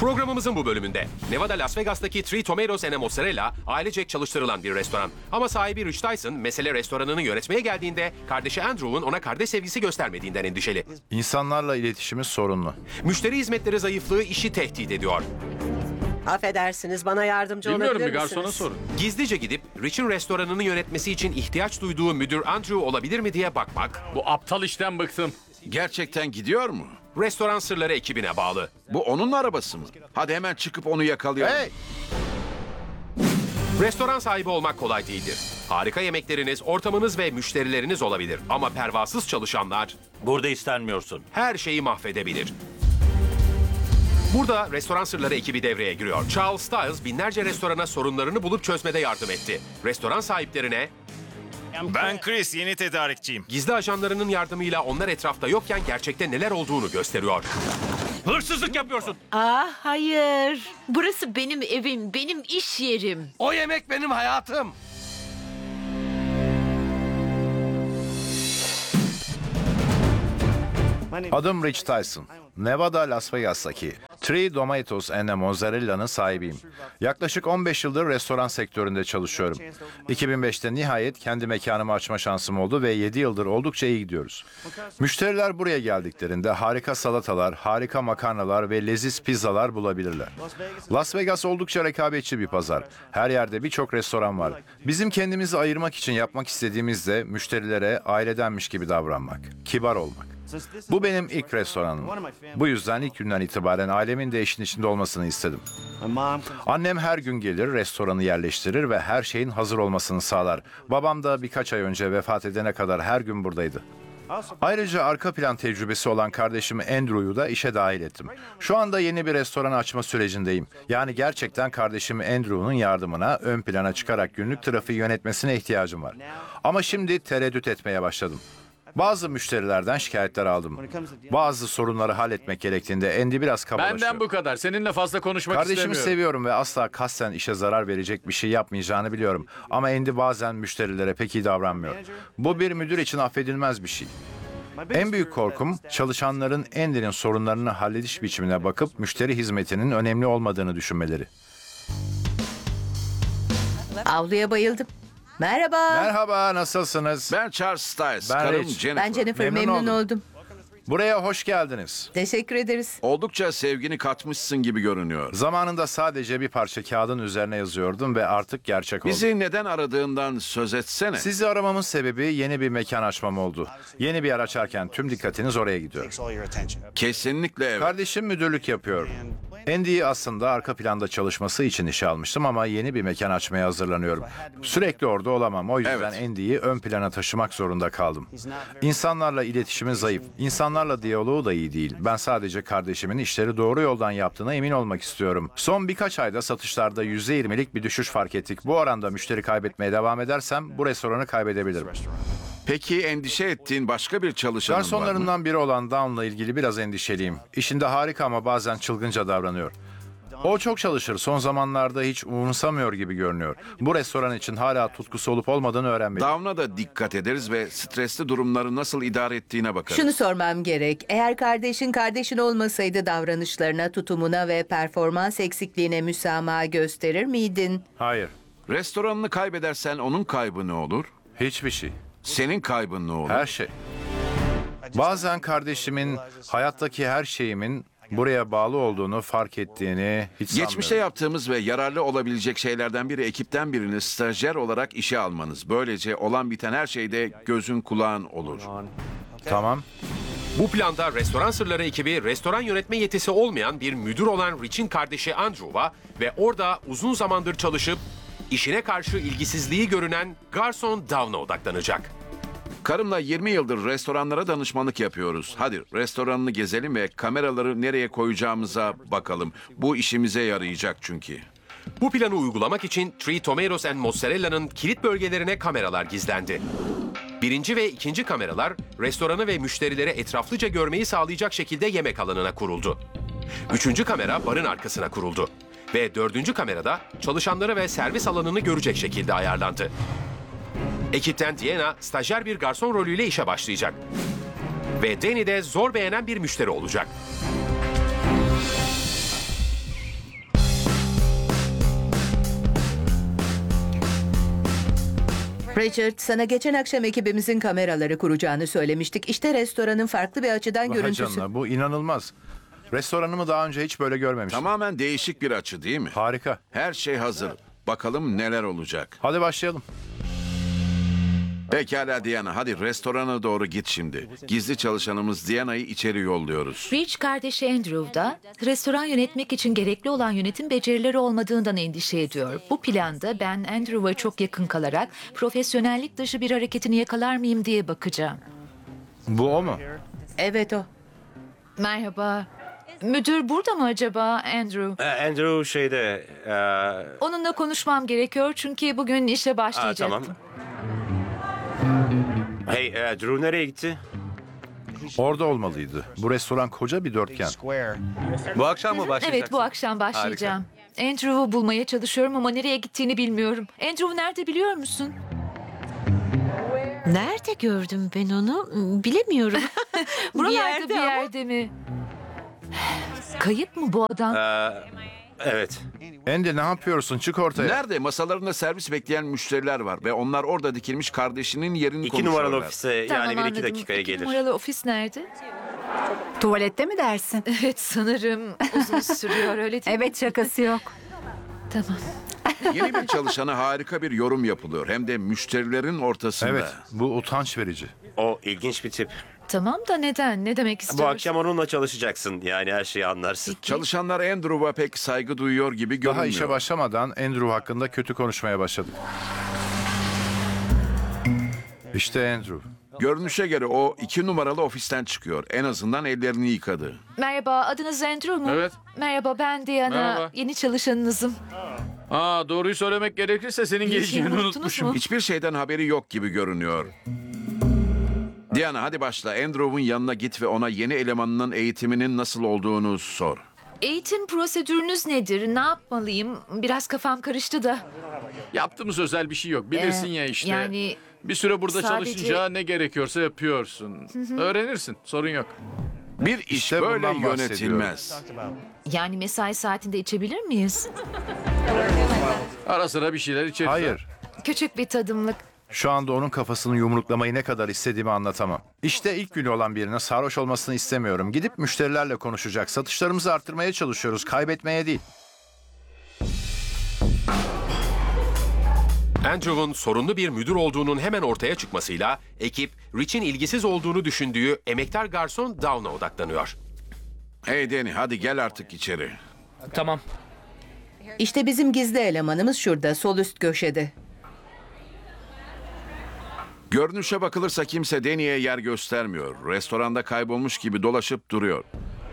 Programımızın bu bölümünde Nevada Las Vegas'taki Three Tomatoes and a Mozzarella ailecek çalıştırılan bir restoran. Ama sahibi Rich Tyson mesele restoranını yönetmeye geldiğinde kardeşi Andrew'un ona kardeş sevgisi göstermediğinden endişeli. İnsanlarla iletişimiz sorunlu. Müşteri hizmetleri zayıflığı işi tehdit ediyor. Affedersiniz, bana yardımcı Bilmiyorum, olabilir bir misiniz? garsona sorun. Gizlice gidip Rich'in restoranını yönetmesi için ihtiyaç duyduğu müdür Andrew olabilir mi diye bakmak, Bu aptal işten bıktım. Gerçekten gidiyor mu? restoran sırları ekibine bağlı. Bu onun arabası mı? Hadi hemen çıkıp onu yakalayalım. Hey! Restoran sahibi olmak kolay değildir. Harika yemekleriniz, ortamınız ve müşterileriniz olabilir. Ama pervasız çalışanlar Burada istenmiyorsun. her şeyi mahvedebilir. Burada Restoran Sırları ekibi devreye giriyor. Charles Stiles binlerce restorana sorunlarını bulup çözmede yardım etti. Restoran sahiplerine Ben Chris, yeni tedarikçiyim. gizli ajanlarının yardımıyla onlar etrafta yokken gerçekte neler olduğunu gösteriyor. Hırsızlık yapıyorsun. Hayır. Burası benim evim, benim iş yerim. O yemek benim hayatım. Adım Rich Tyson. Nevada, Las Vegas'taki Three Tomatoes and a Mozzarella'nın sahibiyim. Yaklaşık 15 yıldır restoran sektöründe çalışıyorum. 2005'te nihayet kendi mekanımı açma şansım oldu ve 7 yıldır oldukça iyi gidiyoruz. Müşteriler buraya geldiklerinde harika salatalar, harika makarnalar ve leziz pizzalar bulabilirler. Las Vegas oldukça rekabetçi bir pazar. Her yerde birçok restoran var. Bizim kendimizi ayırmak için yapmak istediğimiz de müşterilere ailedenmiş gibi davranmak, kibar olmak. Bu benim ilk restoranım. Bu yüzden ilk günden itibaren ailemin de işin içinde olmasını istedim. Annem her gün gelir, restoranı yerleştirir ve her şeyin hazır olmasını sağlar. Babam da birkaç ay önce vefat edene kadar her gün buradaydı. Ayrıca arka plan tecrübesi olan kardeşim Andrew'yu da işe dahil ettim. Şu anda yeni bir restoran açma sürecindeyim. Yani gerçekten kardeşim Andrew'nun yardımına ön plana çıkarak günlük trafiği yönetmesine ihtiyacım var. Ama şimdi tereddüt etmeye başladım. Bazı müşterilerden şikayetler aldım. Bazı sorunları halletmek gerektiğinde Andy biraz kabalaşıyor. Benden bu kadar. Seninle fazla konuşmak Kardeşimi istemiyorum. seviyorum ve asla kasten işe zarar verecek bir şey yapmayacağını biliyorum. Ama Andy bazen müşterilere pek iyi davranmıyor. Bu bir müdür için affedilmez bir şey. En büyük korkum çalışanların Andy'nin sorunlarını hallediş biçimine bakıp müşteri hizmetinin önemli olmadığını düşünmeleri. Avluya bayıldım. Merhaba. Merhaba, nasılsınız? Ben Charles Stiles, Ben karım Rich. Jennifer. Ben Jennifer, Memnun memnun oldum. oldum. Buraya hoş geldiniz. Teşekkür ederiz. Oldukça sevgini katmışsın gibi görünüyor. Zamanında sadece bir parça kağıdın üzerine yazıyordum ve artık gerçek oldu. Bizi neden aradığından söz etsene. Sizi aramamın sebebi yeni bir mekan açmam oldu. Yeni bir yer açarken tüm dikkatiniz oraya gidiyor. Kesinlikle evet. Kardeşim müdürlük yapıyor. Andy'yi aslında arka planda çalışması için işe almıştım ama yeni bir mekan açmaya hazırlanıyorum. Sürekli orada olamam. O yüzden Evet. Andy'yi ön plana taşımak zorunda kaldım. İnsanlarla iletişimi zayıf. İnsanlarla diyaloğu da iyi değil. Ben sadece kardeşimin işleri doğru yoldan yaptığına emin olmak istiyorum. Son birkaç ayda satışlarda %20'lik bir düşüş fark ettik. Bu oranda müşteri kaybetmeye devam edersem bu restoranı kaybedebilirim. Peki endişe ettiğin başka bir çalışanın var mı? Garsonlarından biri olan Down'la ilgili biraz endişeliyim. İşinde harika ama bazen çılgınca davranıyor. O çok çalışır. Son zamanlarda hiç umursamıyor gibi görünüyor. Bu restoran için hala tutkusu olup olmadığını öğrenmeliyim. Down'a da dikkat ederiz ve stresli durumları nasıl idare ettiğine bakarız. Şunu sormam gerek. Eğer kardeşin olmasaydı davranışlarına, tutumuna ve performans eksikliğine müsamaha gösterir miydin? Hayır. Restoranını kaybedersen onun kaybı ne olur? Hiçbir şey. Senin kaybın ne olur? Her şey. Bazen kardeşimin hayattaki her şeyimin buraya bağlı olduğunu fark ettiğini hiç sanmıyorum. Geçmişte yaptığımız ve yararlı olabilecek şeylerden biri ekipten birini stajyer olarak işe almanız. Böylece olan biten her şeyde gözün kulağın olur. Tamam. Bu planda Restoran Sırları ekibi restoran yönetme yetisi olmayan bir müdür olan Rich'in kardeşi Andrew'a ve orada uzun zamandır çalışıp işine karşı ilgisizliği görünen garson Down'a odaklanacak. Karımla 20 yıldır restoranlara danışmanlık yapıyoruz. Hadi restoranını gezelim ve kameraları nereye koyacağımıza bakalım. Bu işimize yarayacak çünkü. Bu planı uygulamak için Three Tomatoes and Mozzarella'nın kilit bölgelerine kameralar gizlendi. Birinci ve ikinci kameralar restoranı ve müşterileri etraflıca görmeyi sağlayacak şekilde yemek alanına kuruldu. Üçüncü kamera barın arkasına kuruldu. Ve dördüncü kamerada çalışanları ve servis alanını görecek şekilde ayarlandı. Ekipten Diana stajyer bir garson rolüyle işe başlayacak. Ve Danny de zor beğenen bir müşteri olacak. Richard, sana geçen akşam ekibimizin kameraları kuracağını söylemiştik. İşte restoranın farklı bir açıdan Vay görüntüsü. canına, bu inanılmaz. Restoranımı daha önce hiç böyle görmemiştim. Tamamen değişik bir açı değil mi? Harika. Her şey hazır. Bakalım neler olacak. Hadi başlayalım. Pekala Diana, hadi restorana doğru git şimdi. Gizli çalışanımız Diana'yı içeri yolluyoruz. Rich kardeşi Andrew da restoran yönetmek için gerekli olan yönetim becerileri olmadığından endişe ediyor. Bu planda ben Andrew'a çok yakın kalarak profesyonellik dışı bir hareketini yakalar mıyım diye bakacağım. Bu o mu? Evet o. Merhaba. Müdür burada mı acaba Andrew? Andrew şeyde... Onunla konuşmam gerekiyor çünkü bugün işe başlayacaktım. tamam. Hey, Drew nereye gitti? Orada olmalıydı. Bu restoran koca bir dörtgen. Bu akşam mı başlayacaksın? Evet, bu akşam başlayacağım. Andrew'u bulmaya çalışıyorum ama nereye gittiğini bilmiyorum. Andrew nerede biliyor musun? Nerede gördüm ben onu? Bilemiyorum. Buralarda bir yerde mi? Kayıp mı bu adam? Evet. Andy ne yapıyorsun? Çık ortaya. Nerede? Masalarında servis bekleyen müşteriler var ve onlar orada dikilmiş kardeşinin yerini 2 konuşuyorlar. numaralı ofise Tamam, yani 1-2 anladım. dakikaya 2 gelir. numaralı ofis nerede? Tuvalette mi dersin? Evet, sanırım uzun sürüyor, öyle değil mi? Evet, şakası yok. Tamam. Yeni bir çalışana harika bir yorum yapılıyor. Hem de müşterilerin ortasında. Evet, bu utanç verici. O ilginç bir tip. Tamam da neden? Ne demek istiyorsun? Bu akşam onunla çalışacaksın. Yani her şeyi anlarsın. Çalışanlar Andrew'a pek saygı duyuyor gibi görünmüyor. Daha işe başlamadan Andrew hakkında kötü konuşmaya başladık. İşte Andrew. Görünüşe göre o 2 numaralı ofisten çıkıyor. En azından ellerini yıkadı. Merhaba, adınız Andrew mu? Evet. Merhaba, ben Diana. Merhaba. Yeni çalışanınızım. Doğruyu söylemek gerekirse senin geleceğini unuttunuz unutmuşum. mu? Hiçbir şeyden haberi yok gibi görünüyor. Diana hadi başla. Andrew'un yanına git ve ona yeni elemanının eğitiminin nasıl olduğunu sor. Eğitim prosedürünüz nedir? Ne yapmalıyım? Biraz kafam karıştı da. Yaptığımız özel bir şey yok. Bilirsin ya işte. Yani Bir süre burada sadece- çalışınca ne gerekiyorsa yapıyorsun. Öğrenirsin. Sorun yok. Bir iş İşte böyle bundan yönetilmez. yani mesai saatinde içebilir miyiz? Ara sıra bir şeyler içeriz. Hayır. Küçük bir tadımlık. Şu anda onun kafasını yumruklamayı ne kadar istediğimi anlatamam. İşte ilk günü olan birine sarhoş olmasını istemiyorum. Gidip müşterilerle konuşacak. Satışlarımızı arttırmaya çalışıyoruz. Kaybetmeye değil. Andrew'un sorunlu bir müdür olduğunun hemen ortaya çıkmasıyla ekip Rich'in ilgisiz olduğunu düşündüğü emektar garson Dawn'a odaklanıyor. Hey Danny hadi gel artık içeri. Tamam. İşte bizim gizli elemanımız şurada, sol üst köşede. Görünüşe bakılırsa kimse Danny'e yer göstermiyor. Restoranda kaybolmuş gibi dolaşıp duruyor.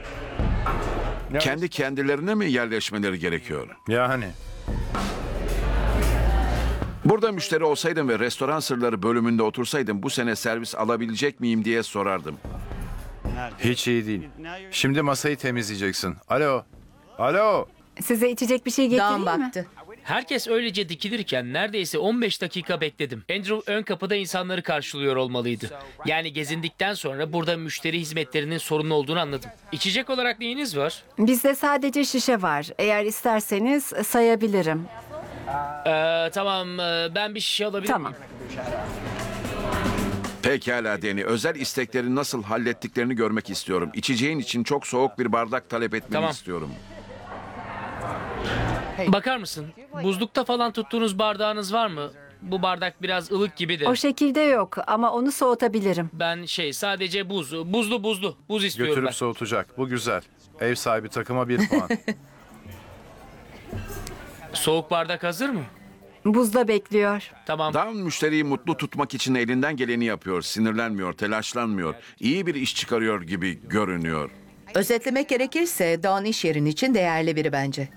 Kendi kendilerine mi yerleşmeleri gerekiyor? Yani. Burada müşteri olsaydım ve restoran sırları bölümünde otursaydım bu sene servis alabilecek miyim diye sorardım. Hiç iyi değil. Şimdi masayı temizleyeceksin. Alo. Alo. Size içecek bir şey getireyim Dawn mi? baktı. Herkes öylece dikilirken neredeyse 15 dakika bekledim. Andrew ön kapıda insanları karşılıyor olmalıydı. Yani gezindikten sonra burada müşteri hizmetlerinin sorunlu olduğunu anladım. İçecek olarak neyiniz var? Bizde sadece şişe var. Eğer isterseniz sayabilirim. Tamam, ben bir şişe alabilir Tamam. miyim? Pekala Danny, özel istekleri nasıl hallettiklerini görmek istiyorum. İçeceğin için çok soğuk bir bardak talep etmeni Tamam. istiyorum. Bakar mısın? Buzlukta falan tuttuğunuz bardağınız var mı? Bu bardak biraz ılık gibi de. O şekilde yok ama onu soğutabilirim. Ben sadece buzlu. Buz istiyorum Götürüp ben. soğutacak. Bu güzel. Ev sahibi takıma 1 puan. Soğuk bardak hazır mı? Buzda bekliyor. Tamam. Dawn müşteriyi mutlu tutmak için elinden geleni yapıyor. Sinirlenmiyor, telaşlanmıyor. İyi bir iş çıkarıyor gibi görünüyor. Özetlemek gerekirse Dawn iş yerin için değerli biri bence.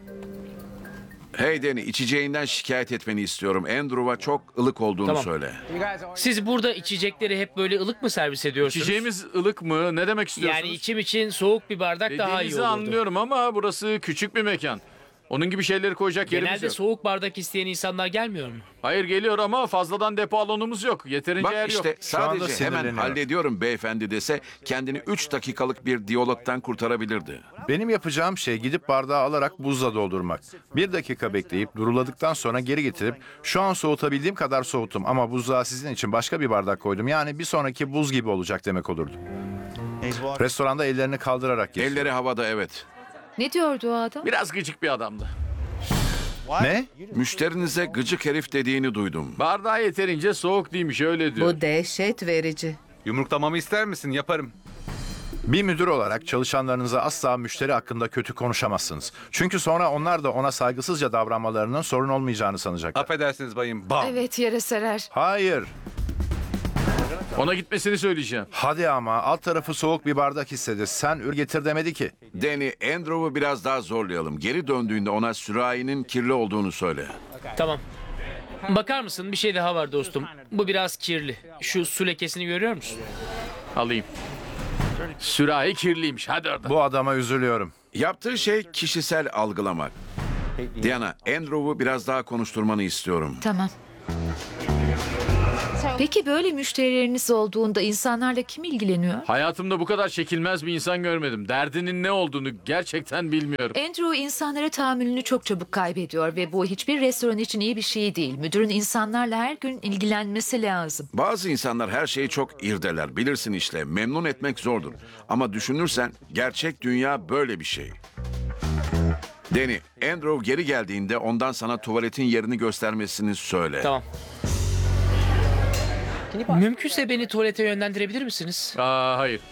Hey Danny, içeceğinden şikayet etmeni istiyorum. Andrew'a çok ılık olduğunu Tamam. söyle. Siz burada içecekleri hep böyle ılık mı servis ediyorsunuz? İçeceğimiz ılık mı? Ne demek istiyorsunuz? Yani içim için soğuk bir bardak daha iyi Dediğinizi olurdu. anlıyorum ama burası küçük bir mekan. Onun gibi şeyleri koyacak yerimiz Genelde yok. soğuk bardak isteyen insanlar gelmiyor mu? Hayır geliyor ama fazladan depo alanımız yok. Yeterince Bak yer yok. işte anda sadece hemen sinirleniyorum. hallediyorum beyefendi dese kendini 3 dakikalık bir diyalogtan kurtarabilirdi. Benim yapacağım şey gidip bardağı alarak buzla doldurmak. 1 dakika bekleyip duruladıktan sonra geri getirip şu an soğutabildiğim kadar soğuttum ama buzluğa sizin için başka bir bardak koydum. Yani bir sonraki buz gibi olacak demek olurdu. Restoranda ellerini kaldırarak geziyor. Elleri havada, evet. Ne diyordu o adam? Biraz gıcık bir adamdı. Ne? Müşterinize gıcık herif dediğini duydum. Bardağı yeterince soğuk değilmiş, öyle diyor. Bu dehşet verici. Yumruklamamı ister misin? Yaparım. Bir müdür olarak çalışanlarınıza asla müşteri hakkında kötü konuşamazsınız. Çünkü sonra onlar da ona saygısızca davranmalarının sorun olmayacağını sanacaklar. Affedersiniz bayım. Bam. Evet, yere serer. Hayır. Ona gitmesini söyleyeceğim. Hadi ama alt tarafı soğuk bir bardak istedi. Sen ür getir demedi ki. Danny, Andrew'u biraz daha zorlayalım. Geri döndüğünde ona sürahinin kirli olduğunu söyle. Tamam. Bakar mısın? Bir şey daha var dostum. Bu biraz kirli. Şu su lekesini görüyor musun? Alayım. Sürahi kirliymiş. Hadi orada. Bu adama üzülüyorum. Yaptığı şey kişisel algılamak. Diana, Andrew'u biraz daha konuşturmanı istiyorum. Tamam. Peki böyle müşterileriniz olduğunda insanlarla kim ilgileniyor? Hayatımda bu kadar çekilmez bir insan görmedim. Derdinin ne olduğunu gerçekten bilmiyorum. Andrew insanlara tahammülünü çok çabuk kaybediyor ve bu hiçbir restoran için iyi bir şey değil. Müdürün insanlarla her gün ilgilenmesi lazım. Bazı insanlar her şeyi çok irdeler. Bilirsin işte, memnun etmek zordur. Ama düşünürsen gerçek dünya böyle bir şey. Danny, Andrew geri geldiğinde ondan sana tuvaletin yerini göstermesini söyle. Tamam. Mümkünse beni tuvalete yönlendirebilir misiniz? Hayır.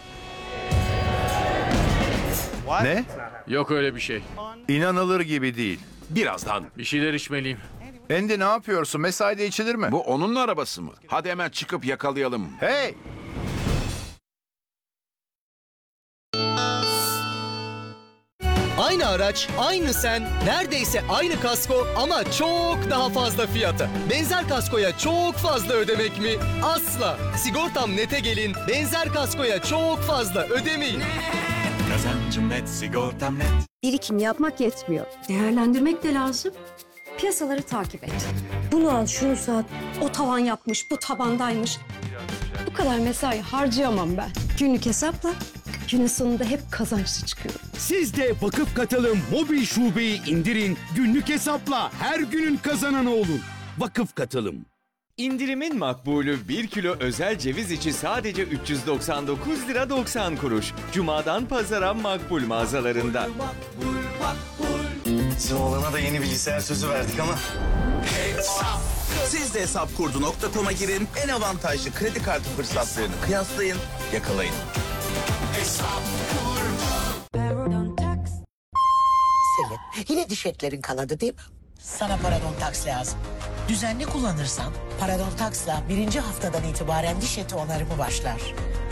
Ne? Yok öyle bir şey. İnanılır gibi değil. Birazdan. Bir şeyler içmeliyim. Andy ne yapıyorsun? Mesaide içilir mi? Bu onun arabası mı? Hadi hemen çıkıp yakalayalım. Hey! Aynı araç, aynı sen, neredeyse aynı kasko ama çok daha fazla fiyata. Benzer kaskoya çok fazla ödemek mi? Asla. Sigortam Net'e gelin, benzer kaskoya çok fazla ödemeyin. Kazancım net, sigortam net. Birikim yapmak yetmiyor. Değerlendirmek de lazım. Piyasaları takip et. Bunu al, şunu sat. O tavan yapmış, bu tabandaymış. Bu kadar mesai harcayamam ben. Günlük hesapla günün sonunda hep kazançlı çıkıyorum. Siz de Vakıf Katılım mobil şubeyi indirin. Günlük hesapla her günün kazananı olun. Vakıf Katılım. İndirimin makbulü 1 kilo özel ceviz içi sadece 399 lira 90 kuruş. Cuma'dan pazara makbul mağazalarında. Bizim oğlana da yeni bilgisayar sözü verdik ama. Siz de hesapkurdu.com'a girin. En avantajlı kredi kartı fırsatlarını kıyaslayın, yakalayın. Selin, yine diş etlerin kanadı değil mi? Sana Parodontax lazım. Düzenli kullanırsan Parodontax'la 1. haftadan itibaren diş eti onarımı başlar.